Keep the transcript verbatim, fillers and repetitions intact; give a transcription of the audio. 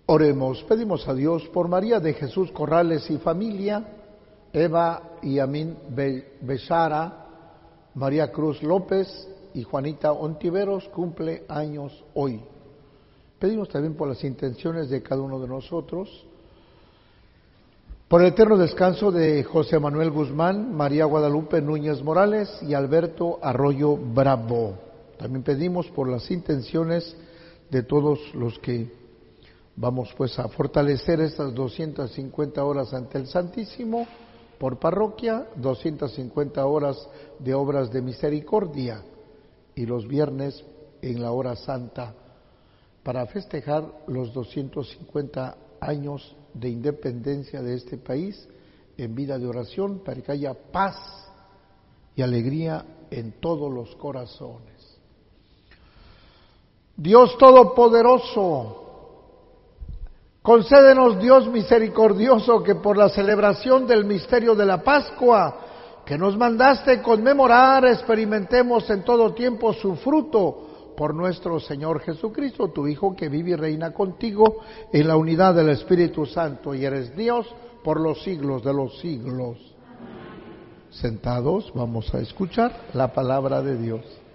Oremos, pedimos a Dios por María de Jesús Corrales y familia, Eva y Amin Bechara, María Cruz López y Juanita Ontiveros, cumple años hoy. Pedimos también por las intenciones de cada uno de nosotros, por el eterno descanso de José Manuel Guzmán, María Guadalupe Núñez Morales y Alberto Arroyo Bravo. También pedimos por las intenciones de todos los que vamos pues a fortalecer estas doscientas cincuenta horas ante el Santísimo por parroquia, doscientas cincuenta horas de obras de misericordia y los viernes en la hora santa para festejar los doscientos cincuenta años de independencia de este país en vida de oración para que haya paz y alegría en todos los corazones. Dios Todopoderoso, concédenos, Dios misericordioso, que por la celebración del misterio de la Pascua que nos mandaste conmemorar, experimentemos en todo tiempo su fruto por nuestro Señor Jesucristo, tu Hijo, que vive y reina contigo en la unidad del Espíritu Santo y eres Dios por los siglos de los siglos. Amén. Sentados, vamos a escuchar la palabra de Dios.